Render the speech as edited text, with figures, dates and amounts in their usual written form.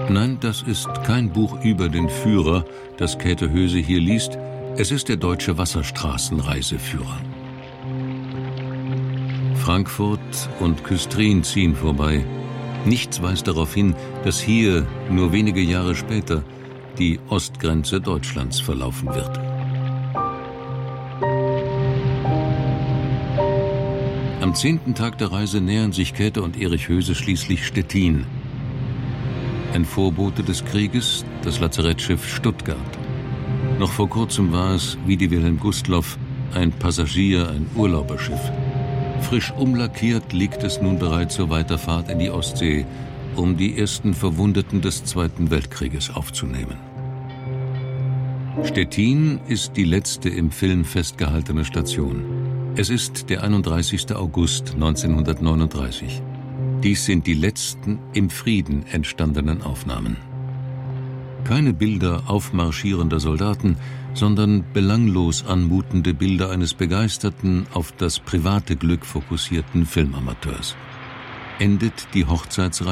Nein, das ist kein Buch über den Führer, das Käthe Höse hier liest. Es ist der deutsche Wasserstraßenreiseführer. Frankfurt und Küstrin ziehen vorbei. Nichts weist darauf hin, dass hier, nur wenige Jahre später, die Ostgrenze Deutschlands verlaufen wird. Am 10. Tag der Reise nähern sich Käthe und Erich Höse schließlich Stettin. Ein Vorbote des Krieges, das Lazarettschiff Stuttgart. Noch vor kurzem war es, wie die Wilhelm Gustloff, ein ein Urlauberschiff. Frisch umlackiert liegt es nun bereit zur Weiterfahrt in die Ostsee, um die ersten Verwundeten des Zweiten Weltkrieges aufzunehmen. Stettin ist die letzte im Film festgehaltene Station. Es ist der 31. August 1939. Dies sind die letzten im Frieden entstandenen Aufnahmen. Keine Bilder aufmarschierender Soldaten, sondern belanglos anmutende Bilder eines begeisterten, auf das private Glück fokussierten Filmamateurs. Endet die Hochzeitsreise